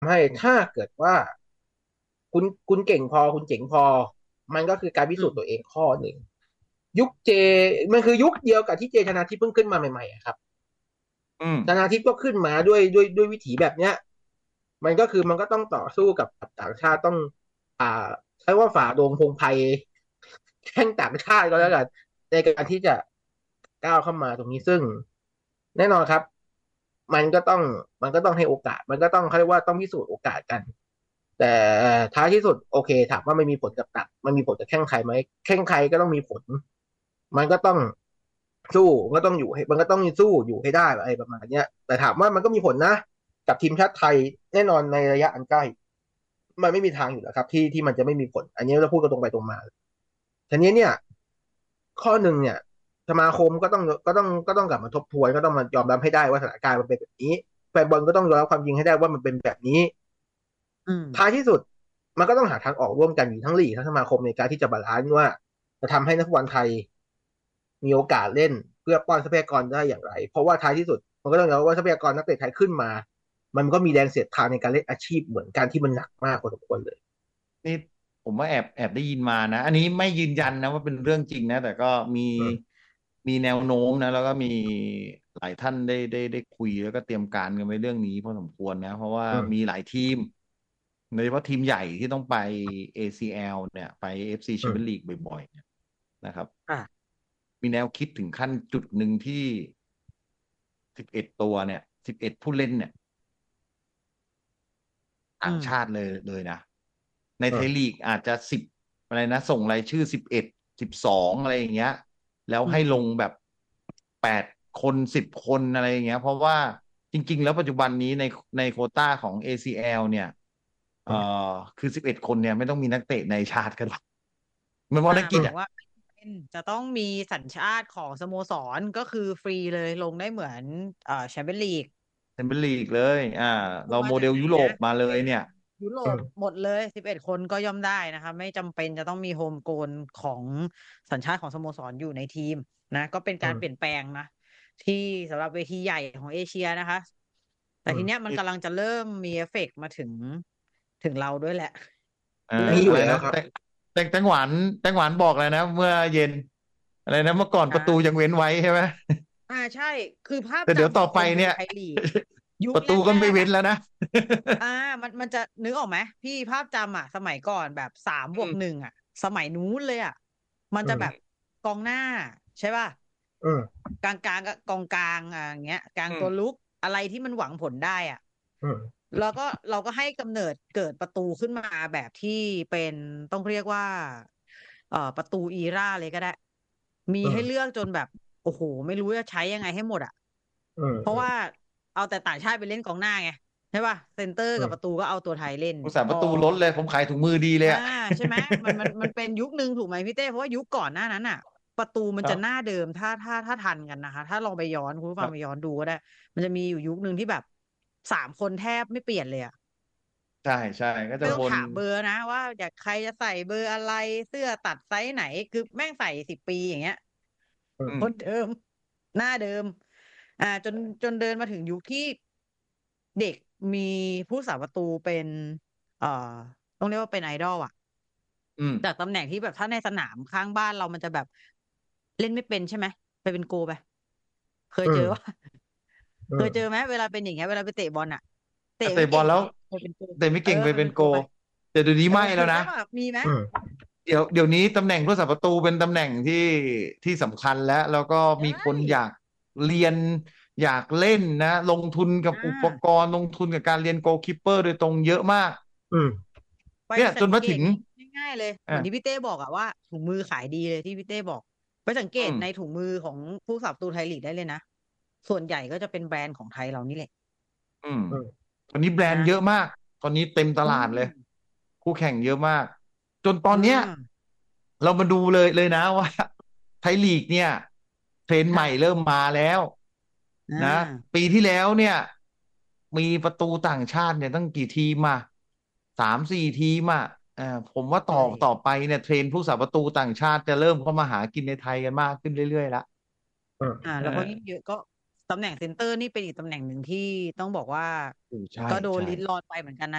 ให้ถ้าเกิดว่าคุณเก่งพอคุณเจ๋งพอมันก็คือการพิอืมสูจน์ตัวเองข้อหนึ่งยุคเจมันคือยุคเดียวกับที่เจชนาทิพย์เพิ่งขึ้นมาใหม่ๆอะครับอืมชนาทิพย์ก็ขึ้นมาด้วยวิถีแบบเนี้ยมันก็คือมันก็ต้องต่อสู้กับต่างชาติต้องอ่าใช้ว่าฝ่าดงพงไพรแข่งต่างชาติก็แล้วกันในการที่จะก้าวเข้ามาตรงนี้ซึ่งแน่นอนครับมันก็ต้องมันก็ต้องให้โอกาสมันก็ต้องเขาเรียกว่าต้องพิสูจน์โอกาสกันแต่ท้ายที่สุดโอเคถามว่ามันมีผลกับตัดมันมีผลกับแข้งไทยไหมแข้งไทยก็ต้องมีผลมันก็ต้องสู้มันก็ต้องอยู่ให้มันก็ต้องสู้อยู่ให้ได้อะไรประมาณเนี้ยแต่ถามว่ามันก็มีผลนะกับทีมชาติไทยแน่นอนในระยะอันใกล้มันไม่มีทางอยู่แล้วครับที่มันจะไม่มีผลอันนี้เราพูดกันตรงไปตรงมาทีนี้เนี่ยข้อหนึ่งเนี่ยสมาคมก็ต้องกลับมาทบทวนก็ต้องมายอมรับให้ได้ว่าสถานการณ์มันเป็นแบบนี้แฟนบอลก็ต้องยอมรับความจริงให้ได้ว่ามันเป็นแบบนี้อืมท้ายที่สุดมันก็ต้องหาทางออกร่วมกันอยู่ทั้งลีกทั้งสมาคมในการที่จะบาลานซ์ว่าจะทำให้นักฟุตบอลไทยมีโอกาสเล่นเพื่อป้อนทรัพยากรได้อย่างไรเพราะว่าท้ายที่สุดมันก็ต้องยอมรับว่าทรัพยากรนักเตะไทยขึ้นมามันก็มีแรงเสียดทานในการเล่นอาชีพเหมือนกันที่มันหนักมากพอสมควรเลยนี่ผมว่าแอบได้ยินมานะอันนี้ไม่ยืนยันนะว่าเป็นเรื่องจริงนะแต่ก็มีอืมมีแนวโน้มนะแล้วก็มีหลายท่านได้คุยแล้วก็เตรียมการกันไว้เรื่องนี้พอสมควรนะเพราะว่าอืมมีหลายทีมโดยเฉพาะทีมใหญ่ที่ต้องไป ACL เนี่ยไป FC อืม Champions League บ่อยๆเนี่ยนะครับอ่ามีแนวคิดถึงขั้นจุดหนึ่งที่11 ตัวเนี่ย11 ผู้เล่นเนี่ยอืต่างมชาติเลยนะในอืมไทยลีกอาจจะ10อะไรนะส่งรายชื่อ11 12อะไรอย่างเงี้ยแล้วให้ลอืมงแบบ8 คน10 คนอะไรอย่างเงี้ยเพราะว่าจริงๆแล้วปัจจุบันนี้ในโควต้าของ ACL เนี่ยเอ่ออืมคือ11 คนเนี่ยไม่ต้องมีนักเตะในชาติกันหรอกมันว่านักกิจอ่ะหมายถึงว่าจะต้องมีสัญชาติของสโมสรก็คือฟรีเลยลงได้เหมือนแชมเปี้ยนลีกแชมเปี้ยนลีกเลยเราโมไม่ว่าจะไหนเดลยุโรปนะมาเลยเป็นเนี่ยยุโรปอืมหมดเลย11 คนก็ย่อมได้นะคะไม่จำเป็นจะต้องมีโฮมโกนของสัญชาติของสโมสรอยู่ในทีมนะก็เป็นการเปลี่ยนอืมแปลงนะที่สำหรับเวทีใหญ่ของเอเชียนะคะแต่อืมทีเนี้ยมันกำลังจะเริ่มมีเอฟเฟกต์มาถึงเราด้วยแหละอ่าเริ่มีอมมาแล้วยู่แล้วครับแตงหวานบอกเลยนะเมื่อเย็นอะไรนะเมื่อก่อนประตูยังเว้นไว้ใช่ไหมใช่คือภาพแต่เดี๋ยวต่อจำของคนดูไปเนี่ยไทยลีกยุปคระตูก็ไม่แรกๆอ่ะเว้นแล้วนะอ่ามันจะนึกออกไหมพี่ภาพจำอ่ะสมัยก่อนแบบสามบอืมวกหนึ่งอ่ะสมัยนู้นเลยอ่ะมันจะแบบอืมกองหน้าใช่ป่ะอืมกลางก็กองกลางอย่างเงี้ยกลางอืมตัวลุกอะไรที่มันหวังผลได้อ่ะอืมแล้วก็เราก็ให้กำเนิดเกิดประตูขึ้นมาแบบที่เป็นต้องเรียกว่าประตูอีราเลยก็ได้มีอืมให้เลือกจนแบบโอ้โหไม่รู้จะใช้ยังไงให้หมดอ่ะอืมอืมเพราะว่าเอาแต่ต่างชาติไปเล่นกองหน้าไง ใช่ป่ะเซนเตอร์อืมกับประตูก็เอาตัวไทยเล่นพอผู้สาประตูล้นเลยผมขายถุงมือดีเลยอ่าอ่ะใช่ไหมมันเป็นยุคนึงถูกไหมพี่เต้เพราะว่ายุคก่อนหน้านั้นอ่ะประตูมันจะหน้าครับเดิมถ้าทันกันนะคะถ้าลองไปย้อนคุณผู้ครับฟังไปย้อนดูก็ได้มันจะมีอยู่ยุคหนึ่งที่แบบ3 คนแทบไม่เปลี่ยนเลยอ่ะใช่ใช่ก็จะวนไม่ต้องถามเบอร์นะว่าอยากใครจะใส่เบอร์อะไรเสื้อตัดไซส์ไหนคือแม่งใส่10 ปีอย่างเงี้ยอืมคนเดิมหน้าเดิมจนเดินมาถึงยุคที่เด็กมีผู้สาประตูเป็นเอ่อต้องเรียกว่าเป็นไอดอลอ่ะอืมจากตำแหน่งที่แบบถ้าในสนามข้างบ้านเรามันจะแบบเล่นไม่เป็นใช่ไหมไปเป็นโกไปเคยอืมเจอว่าอืเคยมเจอไหมเวลาเป็นอย่างเงี้ยเวลาไปเตะบอลอ่ะเตะถ้าเตะไม่เก่งบอลแล้วไปเป็นโกเตะไม่เก่งไปไปเป็นโกเป็นโกไปแต่เดี๋ยวนี้ไม่แล้วนะใช่ป่ะมีไหมอืมเดี๋ยวนี้ตำแหน่งผู้สาประตูเป็นตำแหน่งที่สำคัญแล้วก็ใชมีคนอยา่กเรียนอยากเล่นนะลงทุนกับอ่อุปการณ์ลงทุนกับการเรียนโกลคีปเปอร์โดยตรงเยอะมากอืมไปเนี่ยจสังเกตนมาถึงง่ายๆเลยเหมือนที่อ่ะพี่เต้บอกอะว่าถุงมือขายดีเลยที่พี่เต้บอกไปสังเกอืมตในถุงมือของผู้สับตูไทยลีกได้เลยนะส่วนใหญ่ก็จะเป็นแบรนด์ของไทยเรานี่แหละอืมอืมตอนนี้แบรนด์นะเยอะมากตอนนี้เต็มตอืลาดเลยมคู่แข่งเยอะมากจนตออืนเนี้ยมเรามาดูเลยนะว่าไทยลีกเนี่ยเทรนด์ใหม่เริ่ค่ะมมาแล้วอ่นะาปีที่แล้วเนี่ยมีประตูต่างชาติเนี่ยตั้งกี่ทีมมา3-4 ทีมผมว่าต่อใช่ต่อไปเนี่ยเทรนด์ผู้สาประตูต่างชาติจะเริ่มเข้ามาหากินในไทยกันมากขึ้นเรื่อยๆละอืมแล้วก็ยิ่งเออเยอะก็ตำแหน่งเซนเตอร์นี่เป็นอีกตำแหน่งหนึ่งที่ต้องบอกว่าใช่ก็โดนใช่ลิ้นรอนไปเหมือนกันนะ